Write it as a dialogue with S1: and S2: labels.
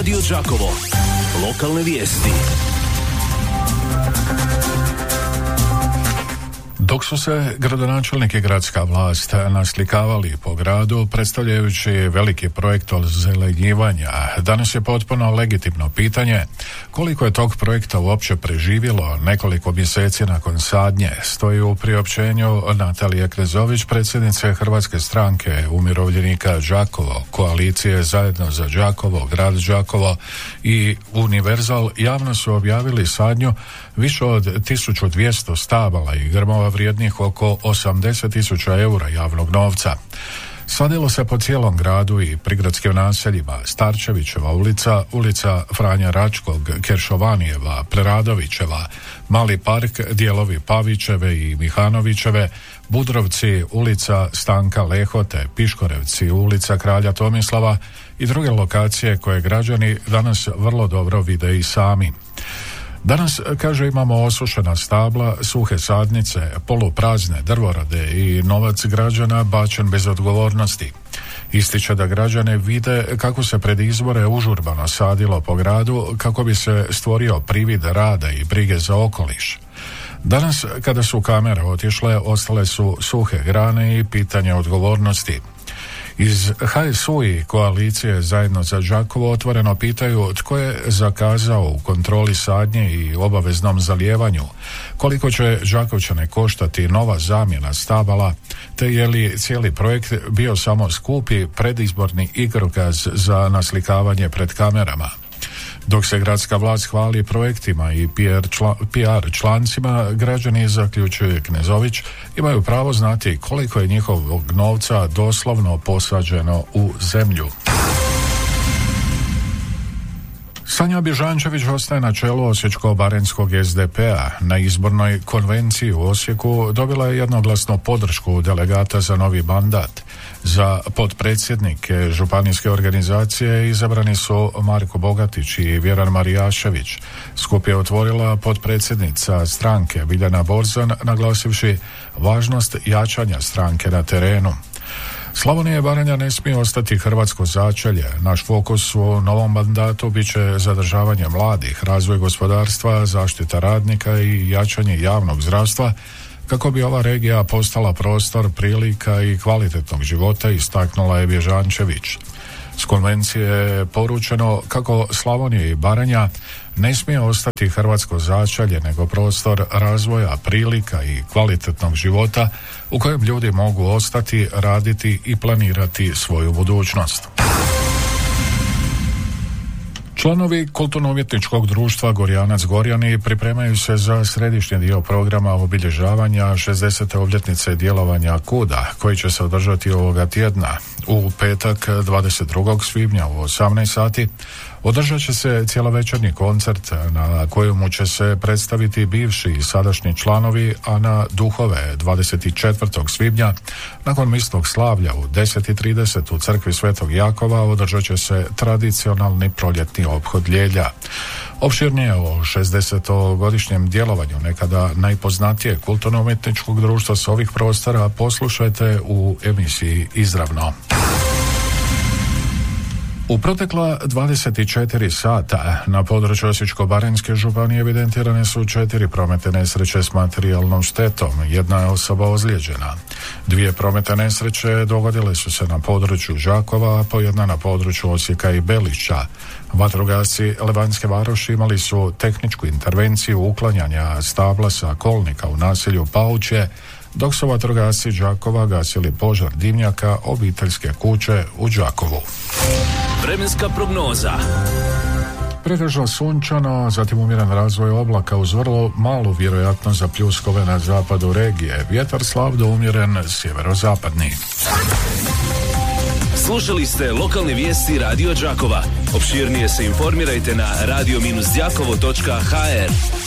S1: Radio Đakovo. Lokalne vijesti.
S2: Dok su se gradonačelnik i gradska vlast naslikavali po gradu predstavljajući veliki projekt ozelenjivanja, danas je potpuno legitimno pitanje koliko je tog projekta uopće preživjelo nekoliko mjeseci nakon sadnje, stoji u priopćenju Natalije Knezović, predsjednice Hrvatske stranke umirovljenika Đakovo, koalicije Zajedno za Đakovo, grad Đakovo i Univerzal. Javno su objavili sadnju više od 1200 stabala i grmova vrijednih oko 80.000 eura javnog novca. Sadilo se po cijelom gradu i prigradskim naseljima: Starčevićeva ulica, ulica Franja Račkog, Keršovanijeva, Preradovićeva, Mali park, dijelovi Pavićeve i Mihanovićeve, Budrovci, ulica Stanka Lehote, Piškorevci, ulica Kralja Tomislava i druge lokacije koje građani danas vrlo dobro vide i sami. Danas, kaže, imamo osušena stabla, suhe sadnice, poluprazne drvorade i novac građana bačen bez odgovornosti. Ističe da građane vide kako se pred izbore užurbano sadilo po gradu kako bi se stvorio privid rada i brige za okoliš. Danas, kada su kamere otišle, ostale su suhe grane i pitanje odgovornosti. Iz HSU i koalicije Zajedno za Đakovo otvoreno pitaju tko je zakazao u kontroli sadnje i obaveznom zalijevanju, koliko će Đakovčane koštati nova zamjena stabala, te je li cijeli projekt bio samo skupi predizborni igrokaz za naslikavanje pred kamerama. Dok se gradska vlast hvali projektima i PR člancima, građani, zaključuje Knezović, imaju pravo znati koliko je njihovog novca doslovno posađeno u zemlju. Sanja Bježančević ostaje na čelu Osječko-baranjskog SDP-a. Na izbornoj konvenciji u Osijeku dobila je jednoglasnu podršku delegata za novi mandat. Za potpredsjednike županijske organizacije izabrani su Marko Bogatić i Vjeran Marijašević. Skup je otvorila potpredsjednica stranke Biljana Borzan, naglasivši važnost jačanja stranke na terenu. Slavonija i Baranja ne smije ostati hrvatsko začelje. Naš fokus u novom mandatu bit će zadržavanje mladih, razvoj gospodarstva, zaštita radnika i jačanje javnog zdravstva kako bi ova regija postala prostor prilika i kvalitetnog života, istaknula je Bježančević. S konvencije je poručeno kako Slavonija i Baranja ne smije ostati hrvatsko začelje, nego prostor razvoja, prilika i kvalitetnog života u kojem ljudi mogu ostati, raditi i planirati svoju budućnost. Članovi kulturno-umjetničkog društva Gorjanac Gorjani pripremaju se za središnji dio programa obilježavanja 60. obljetnice djelovanja KUD-a, koji će se održati ovoga tjedna. U petak 22. svibnja u 18 sati održat će se cjelovečernji koncert na kojemu će se predstaviti bivši i sadašnji članovi, a na duhove 24. svibnja nakon misnog slavlja u 10:30 u crkvi Svetog Jakova održat će se tradicionalni proljetni ophod Ljelja. Opširnije o 60-godišnjem djelovanju nekada najpoznatije kulturno-umjetničkog društva s ovih prostora poslušajte u emisiji Izravno. U protekla 24 sata na području Osječko-baranjske županije evidentirane su 4 prometne nesreće s materijalnom štetom, jedna je osoba ozlijeđena. 2 prometne nesreće dogodile su se na području Đakova, a po jedna na području Osijeka i Belišća. Vatrogasci Levanjske Varoši imali su tehničku intervenciju uklanjanja stabla sa kolnika u naselju Paučje, dok su vatrogasci Đakova gasili požar dimnjaka obiteljske kuće u Đakovu.
S1: Vremenska prognoza.
S2: Pretežno sunčano, zatim umjeren razvoj oblaka uz vrlo malu vjerojatnost za pljuskove na zapadu regije. Vjetar slab do umjeren sjeverozapadni.
S1: Slušali ste lokalne vijesti Radio Đakova. Opširnije se informirajte na radio-đakovo.hr.